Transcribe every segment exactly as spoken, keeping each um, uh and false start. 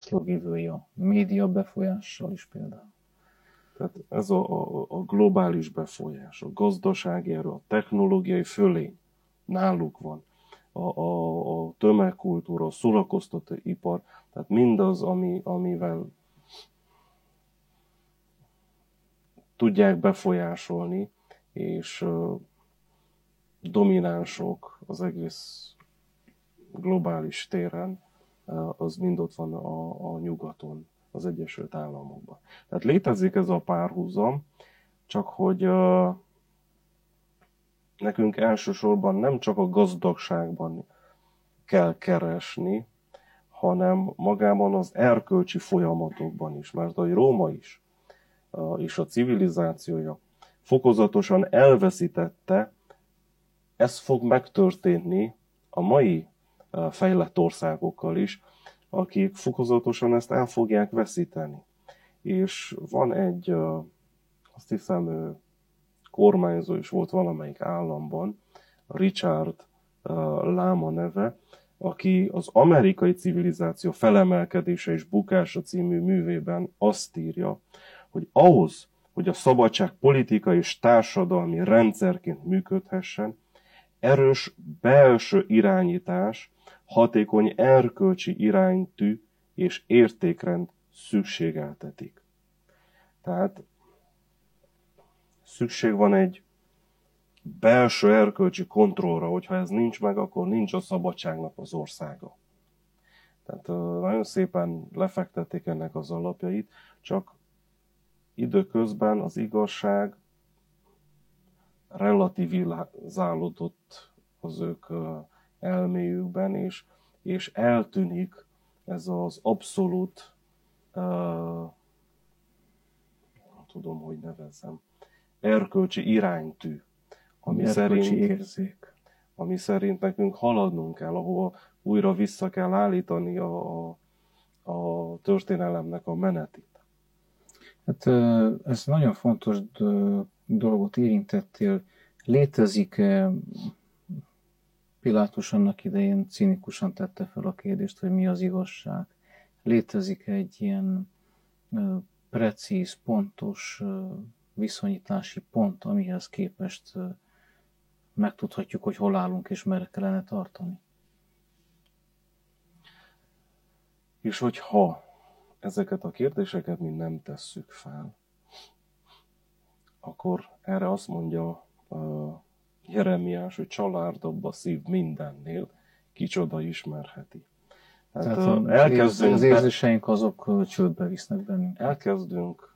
zászlóvivői a média befolyással is például. Tehát ez a, a, a globális befolyás, a gazdasági erő, a technológiai fölény náluk van. A, a, a tömegkultúra, a szórakoztató ipar, tehát mindaz, ami, amivel tudják befolyásolni, és uh, dominánsok az egész globális téren, uh, az mind ott van a, a nyugaton, az Egyesült Államokban. Tehát létezik ez a párhuzam, csak hogy uh, nekünk elsősorban nem csak a gazdagságban kell keresni, hanem magában az erkölcsi folyamatokban is, mert a Róma is, uh, és a civilizációja fokozatosan elveszítette, ez fog megtörténni a mai uh, fejlett országokkal is, akik fokozatosan ezt el fogják veszíteni. És van egy, uh, azt hiszem, ő kormányzó is volt valamelyik államban, Richard uh, Lama neve, aki az amerikai civilizáció felemelkedése és bukása című művében azt írja, hogy ahhoz, hogy a szabadság politikai és társadalmi rendszerként működhessen, erős belső irányítás, hatékony erkölcsi iránytű és értékrend szükségeltetik. Tehát szükség van egy belső erkölcsi kontrollra, hogyha ez nincs meg, akkor nincs a szabadságnak az országa. Tehát nagyon szépen lefektették ennek az alapjait, csak időközben az igazság relativizálódott az ők elméjükben, és, és eltűnik ez az abszolút, uh, nem tudom, hogy nevezzem, erkölcsi iránytű, ami erkölcsi szerint, érzék. ami szerint nekünk haladnunk kell, ahova újra vissza kell állítani a, a, a történelemnek a menetét. Hát ez nagyon fontos dolgot érintettél. Létezik, Pilátus annak idején cinikusan tette fel a kérdést, hogy mi az igazság. Létezik egy ilyen precíz, pontos viszonyítási pont, amihez képest megtudhatjuk, hogy hol állunk és merre kellene tartani. És hogyha ezeket a kérdéseket mi nem tesszük fel, akkor erre azt mondja uh, Jeremiás, hogy csalárdabb a szív mindennél, kicsoda ismerheti. Tehát, Tehát uh, elkezdünk az érzéseink azok csődbe visznek bennünket. Elkezdünk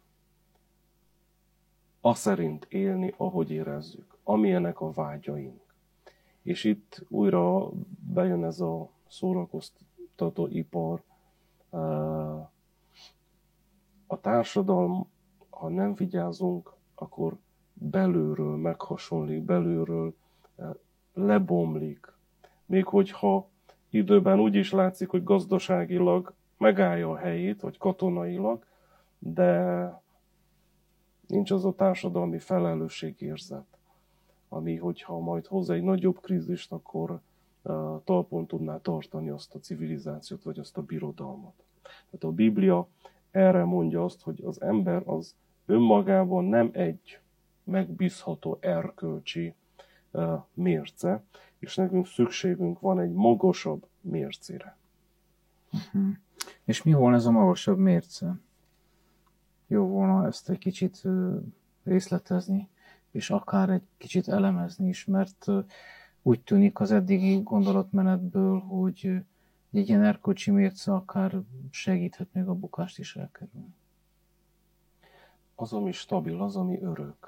azt szerint élni, ahogy érezzük, amilyenek a vágyaink. És itt újra bejön ez a szórakoztató ipar, uh, a társadalom, ha nem vigyázunk, akkor belülről meghasonlik, belülről lebomlik. Még hogyha időben úgy is látszik, hogy gazdaságilag megállja a helyét, vagy katonailag, de nincs az a társadalmi felelősségérzet, ami, hogyha majd hoz egy nagyobb krízist, akkor uh, talpon tudná tartani azt a civilizációt, vagy azt a birodalmat. Tehát a Biblia erre mondja azt, hogy az ember az önmagában nem egy megbízható erkölcsi uh, mérce, és nekünk szükségünk van egy magasabb mércére. Uh-huh. És mi volna ez a magasabb mérce? Jó volna ezt egy kicsit uh, részletezni, és akár egy kicsit elemezni is, mert uh, úgy tűnik az eddigi gondolatmenetből, hogy egy ilyen erkölcsi mérce akár segíthet még a bukást is elkerülni. Az, ami stabil, az, ami örök.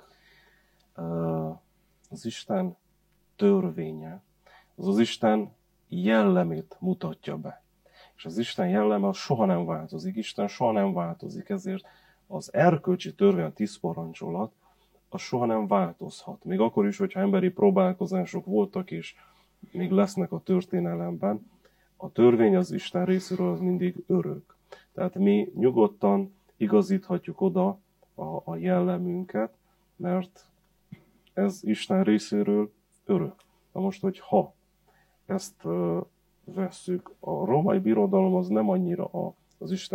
Az Isten törvénye, az az Isten jellemét mutatja be. És az Isten jelleme az soha nem változik, Isten soha nem változik, ezért az erkölcsi törvény, a tíz parancsolat, az soha nem változhat. Még akkor is, hogyha emberi próbálkozások voltak, és még lesznek a történelemben, a törvény az Isten részéről az mindig örök. Tehát mi nyugodtan igazíthatjuk oda a, a jellemünket, mert ez Isten részéről örök. Na most, hogy ha ezt uh, vesszük, a római birodalom az nem annyira a, az Isten